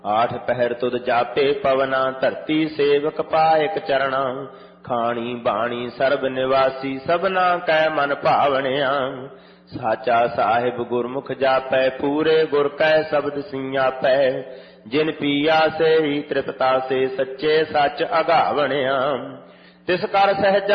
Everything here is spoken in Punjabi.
ਆਠ ਪਹਿਰ ਤੁਧ ਜਾਪੇ ਪਵਨਾ, ਧਰਤੀ ਸੇਵਕ ਪਾਇਕ ਚਰਣਾ। ਖਾਣੀ ਬਾਣੀ ਸਰਬ ਨਿਵਾਸੀ, ਸਭਨਾ ਕੈ ਮਨ ਭਾਵਣਿਆ। ਸਾਚਾ ਸਾਹਿਬ ਗੁਰਮੁਖ ਜਾਪੈ, ਪੂਰੇ ਗੁਰ ਕੈ ਸ਼ਬਦ ਸਿੰਘਾਪੈ। ਜਿਨ ਪੀਆ ਸੇ ਹੀ ਤ੍ਰਿਪਤਾ ਸੇ, ਸੱਚੇ ਸੱਚ ਅਗਾਵਣਿਆ। ਤਿਸ ਕਰ ਸਹਿਜ